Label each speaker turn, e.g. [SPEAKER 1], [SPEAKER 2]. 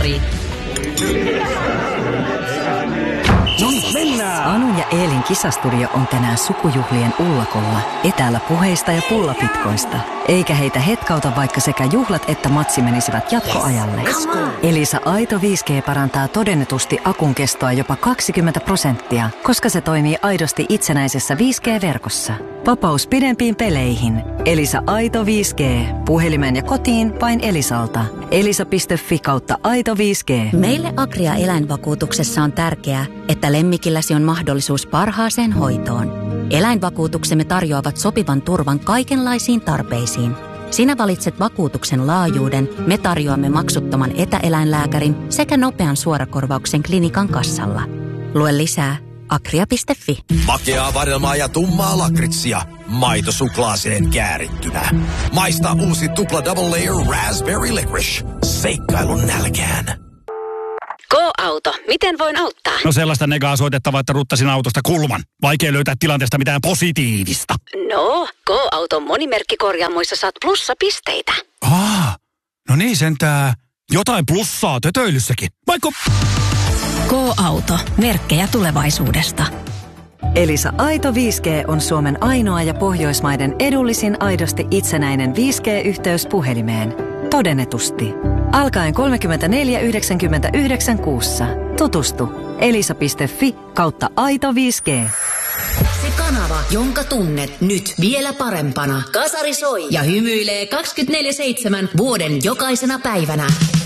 [SPEAKER 1] Kissastudio.
[SPEAKER 2] No niin, mennään!
[SPEAKER 3] Anun ja Eelin Kissastudio on tänään sukujuhlien ullakolla. Etäällä puheista ja pullapitkoista. Eikä heitä hetkauta, vaikka sekä juhlat että matsi menisivät jatkoajalle. Elisa Aito 5G parantaa todennetusti akun kestoa jopa 20%, koska se toimii aidosti itsenäisessä 5G-verkossa. Vapaus pidempiin peleihin. Elisa Aito 5G. Puhelimeen ja kotiin vain Elisalta. Elisa.fi/Aito 5G.
[SPEAKER 1] Meille Agria eläinvakuutuksessa on tärkeää, että lemmikilläsi on mahdollisuus parhaaseen hoitoon. Eläinvakuutuksemme tarjoavat sopivan turvan kaikenlaisiin tarpeisiin. Sinä valitset vakuutuksen laajuuden, me tarjoamme maksuttoman etäeläinlääkärin sekä nopean suorakorvauksen klinikan kassalla. Lue lisää agria.fi.
[SPEAKER 4] Makeaa vadelmaa ja tummaa lakritsia. Maito suklaaseen käärittynä. Maista uusi tupla double layer raspberry licorice. Seikkailun nälkään.
[SPEAKER 1] Go-auto. Miten voin auttaa?
[SPEAKER 2] No sellaista negaa soitettavaa, että ruttasin autosta kulman. Vaikea löytää tilanteesta mitään positiivista.
[SPEAKER 1] No, Go-auton monimerkkikorjaamoissa saat plussapisteitä.
[SPEAKER 2] No niin sentää. Jotain plussaa tötöilyssäkin. Vaikka...
[SPEAKER 1] Go-auto. Merkkejä tulevaisuudesta.
[SPEAKER 3] Elisa Aito 5G on Suomen ainoa ja Pohjoismaiden edullisin aidosti itsenäinen 5G-yhteys puhelimeen. Todennetusti. Alkaen 34,99 kuussa. Tutustu. elisa.fi/Aito 5G.
[SPEAKER 5] Se kanava, jonka tunnet nyt vielä parempana. Kasari soi ja hymyilee 24/7 vuoden jokaisena päivänä.